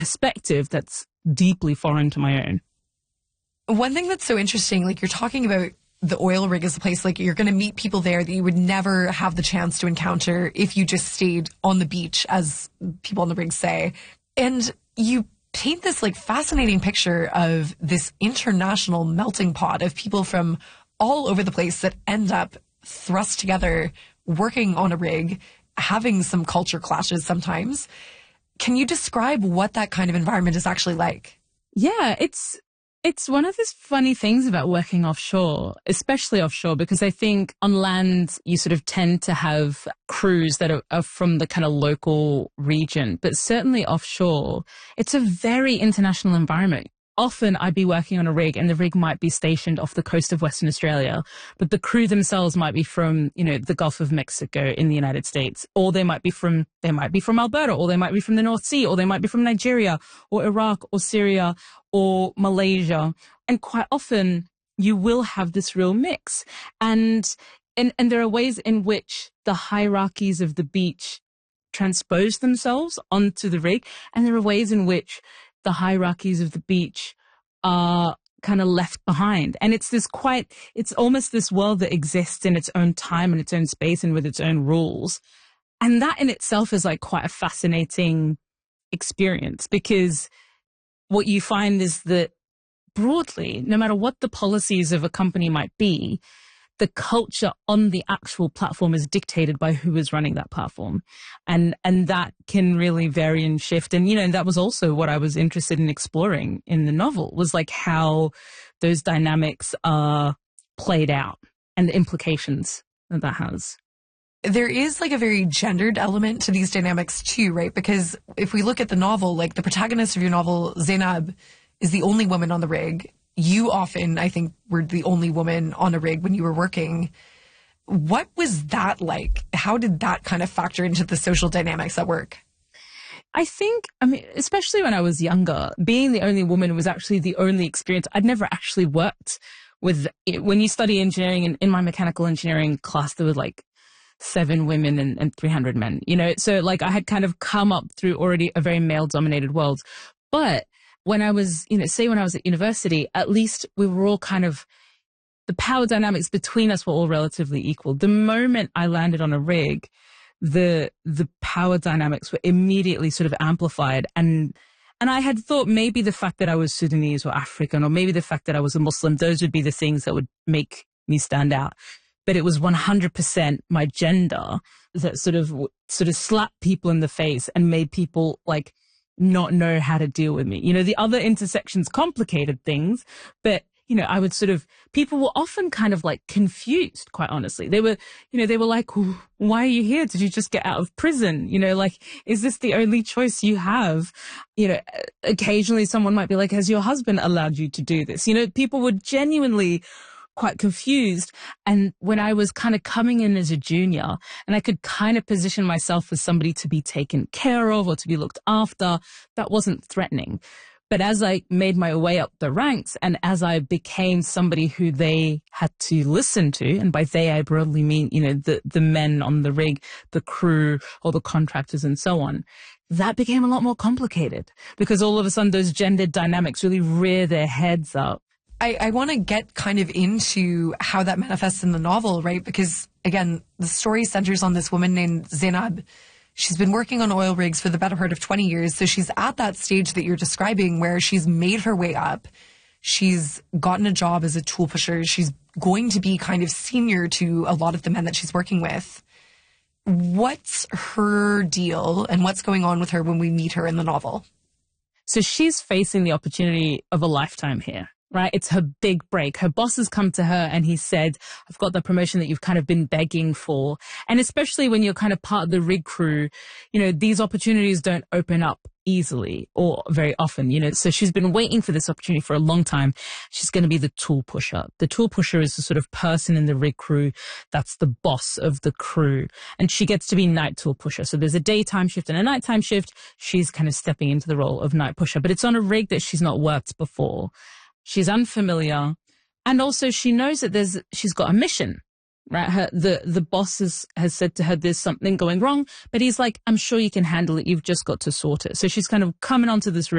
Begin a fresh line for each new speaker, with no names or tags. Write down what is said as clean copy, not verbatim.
perspective that's deeply foreign to my own.
One thing that's so interesting, like you're talking about the oil rig as a place, like you're going to meet people there that you would never have the chance to encounter if you just stayed on the beach, as people on the rig say. And you paint this like fascinating picture of this international melting pot of people from all over the place that end up thrust together, working on a rig, having some culture clashes sometimes. Can you describe what that kind of environment is actually like?
Yeah, it's one of those funny things about working offshore, especially offshore, because I think on land, you sort of tend to have crews that are from the kind of local region, but certainly offshore, it's a very international environment. Often I'd be working on a rig and the rig might be stationed off the coast of Western Australia, but the crew themselves might be from, the Gulf of Mexico in the United States, or they might be from Alberta, or they might be from the North Sea, or they might be from Nigeria or Iraq or Syria or Malaysia. And quite often you will have this real mix. And there are ways in which the hierarchies of the beach transpose themselves onto the rig. And there are ways in which the hierarchies of the beach are kind of left behind. And it's almost this world that exists in its own time and its own space and with its own rules. And that in itself is like quite a fascinating experience, because what you find is that broadly, no matter what the policies of a company might be, the culture on the actual platform is dictated by who is running that platform. And that can really vary and shift. And, that was also what I was interested in exploring in the novel, was like how those dynamics are played out and the implications that has.
There is like a very gendered element to these dynamics too, right? Because if we look at the novel, like the protagonist of your novel, Zainab, is the only woman on the rig. You often, I think, were the only woman on a rig when you were working. What was that like? How did that kind of factor into the social dynamics at work?
I think, especially when I was younger, being the only woman was actually the only experience. I'd never actually worked with, when you study engineering, in my mechanical engineering class, there were like 7 women and 300 men, So like I had kind of come up through already a very male-dominated world. But when I was, say when I was at university, at least we were all kind of, the power dynamics between us were all relatively equal. The moment I landed on a rig, the power dynamics were immediately sort of amplified. And I had thought maybe the fact that I was Sudanese or African, or maybe the fact that I was a Muslim, those would be the things that would make me stand out. But it was 100% my gender that sort of slapped people in the face and made people like not know how to deal with me. The other intersections complicated things, but, I would people were often kind of like confused, quite honestly. They were like, why are you here? Did you just get out of prison? Is this the only choice you have? Occasionally someone might be like, has your husband allowed you to do this? People were genuinely quite confused. And when I was kind of coming in as a junior and I could kind of position myself as somebody to be taken care of or to be looked after, that wasn't threatening. But as I made my way up the ranks and as I became somebody who they had to listen to, and by they I broadly mean, the men on the rig, the crew or the contractors and so on, that became a lot more complicated because all of a sudden those gendered dynamics really rear their heads up.
I want to get kind of into how that manifests in the novel, right? Because, again, the story centers on this woman named Zainab. She's been working on oil rigs for the better part of 20 years. So she's at that stage that you're describing where she's made her way up. She's gotten a job as a tool pusher. She's going to be kind of senior to a lot of the men that she's working with. What's her deal and what's going on with her when we meet her in the novel?
So she's facing the opportunity of a lifetime here. Right? It's her big break. Her boss has come to her and he said, I've got the promotion that you've kind of been begging for. And especially when you're kind of part of the rig crew, these opportunities don't open up easily or very often, So she's been waiting for this opportunity for a long time. She's going to be the tool pusher. The tool pusher is the sort of person in the rig crew that's the boss of the crew. And she gets to be night tool pusher. So there's a daytime shift and a nighttime shift. She's kind of stepping into the role of night pusher, but it's on a rig that she's not worked before. She's unfamiliar. And also she knows that she's got a mission, right? The boss has said to her, there's something going wrong, but he's like, I'm sure you can handle it. You've just got to sort it. So she's kind of coming onto this